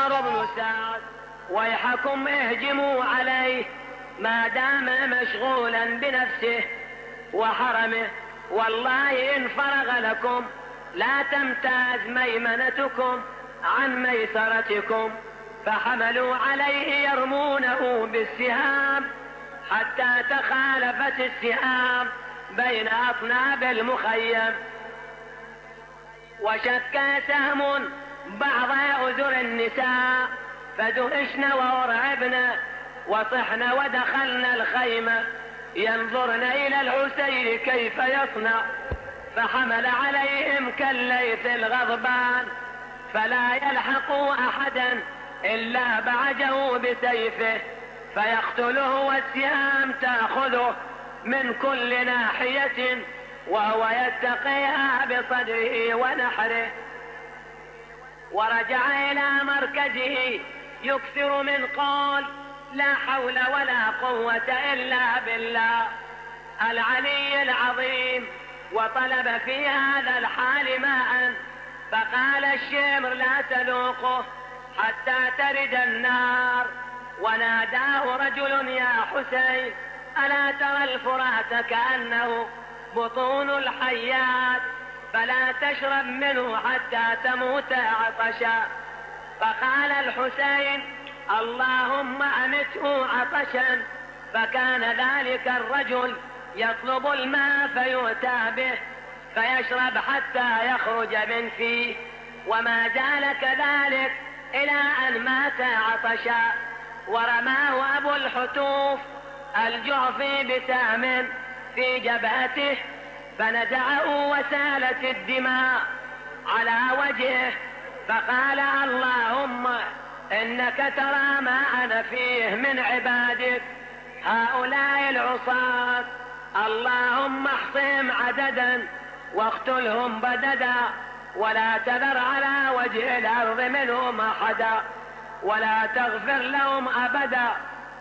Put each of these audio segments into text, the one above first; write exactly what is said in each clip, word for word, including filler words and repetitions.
عمرو بن سعد: ويحكم اهجموا عليه ما دام مشغولا بنفسه وحرمه، والله إن فرغ لكم لا تمتاز ميمنتكم عن ميسرتكم. فحملوا عليه يرمونه بالسهام حتى تخالفت السهام بين أطناب المخيم، وشك سهم بعض أذر النساء فدهشن وأرعبن وصحن ودخلن الخيمة ينظرن إلى الحسين كيف يصنع. فحمل عليهم كالليث الغضبان فلا يلحق أحدا إلا بعجه بسيفه فيقتله، والسهام تأخذه من كل ناحية وهو يتقيها بصدره ونحره. ورجع إلى مركزه يكثر من قول: لا حول ولا قوة إلا بالله العلي العظيم. وطلب في هذا الحال ماء فقال الشمر: لا تذوقه حتى ترد النار. وناداه رجل: يا حسين ألا ترى الفرات كأنه بطون الحيات، فلا تشرب منه حتى تموت عطشا. فقال الحسين: اللهم أمته عطشا. فكان ذلك الرجل يطلب الماء فيؤتى به فيشرب حتى يخرج من فيه، وما زال كذلك إلى أن مات عطشا. ورماه أبو الحتوف الجعفي بسهم في جبهته فنزعه وسالت الدماء على وجهه، فقال: اللهم إنك ترى ما أنا فيه من عبادك هؤلاء العصاة، اللهم احصهم عددا واقتلهم بددا ولا تذر على وجه الأرض منهم أحدا ولا تغفر لهم أبدا.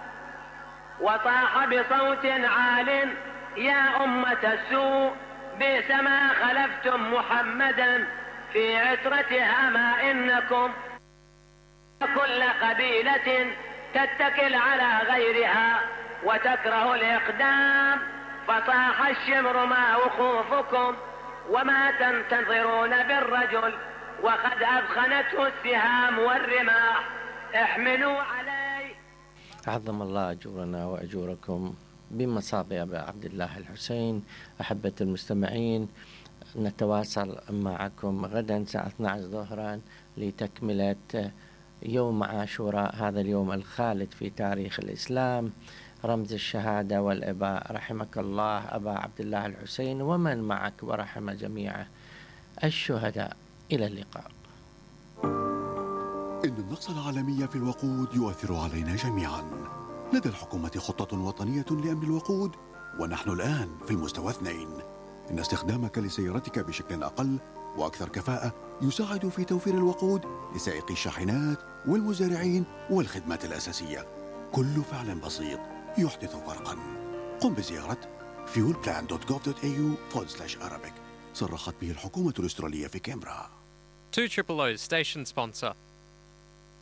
وصاح بصوت عال: يا أمة السوء بئس ما خلفتم محمدا في عترتها، ما إنكم كل قبيلة تتكل على غيرها وتكره الإقدام. فصاح الشمر: ما وقوفكم وما تنتظرون بالرجل وقد أبخنته السهام والرماح، احملوا عليه. عظم الله أجورنا وأجوركم بمصاب أبا عبد الله الحسين. أحبة المستمعين، نتواصل معكم غدا الساعة اثنتي عشرة ظهرا لتكملة يوم عاشوراء، هذا اليوم الخالد في تاريخ الإسلام، رمز الشهادة والإباء. رحمك الله أبا عبد الله الحسين ومن معك ورحم جميع الشهداء. إلى اللقاء. إن النقص العالمي في الوقود يؤثر علينا جميعا. لدى الحكومة خطة وطنية لأمن الوقود، ونحن الآن في المستوى اثنين. إن استخدامك لسيارتك بشكل أقل وأكثر كفاءة يساعد في توفير الوقود لسائقي الشاحنات والمزارعين والخدمات الأساسية. كل فعل بسيط يحدث فرقا. قم بزيارة fuel plan dot gov dot a u forward slash arabic. صرحت به الحكومة الأسترالية في كامبرا. two triple O station sponsor.